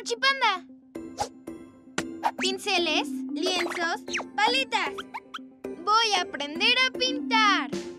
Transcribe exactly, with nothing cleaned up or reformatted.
Cuchipanda. Pinceles, lienzos, paletas. Voy a aprender a pintar.